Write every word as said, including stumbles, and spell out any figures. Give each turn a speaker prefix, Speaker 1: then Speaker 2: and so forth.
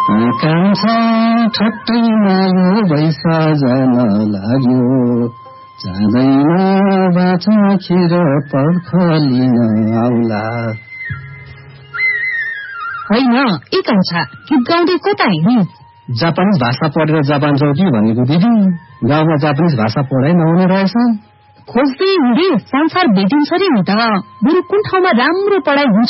Speaker 1: कान्छा ठट्टैमा यो बैसा जान लाग्यो जाँदैन बाँचो खेर पर्ख लिन आउला
Speaker 2: होइन ए कान्छा गीत गाउँदै कता हिँड्नु
Speaker 1: जापानिज भाषा पढेर जापान जाऊ कि भनेको दिदी गाउँमा जापानिज भाषा पढाइ नहुने रहेछ
Speaker 2: खोज्दै हिँडे संसार भेटिन्छ रे नि त बरु कुन ठाउँमा राम्रो पढाइ हुन्छ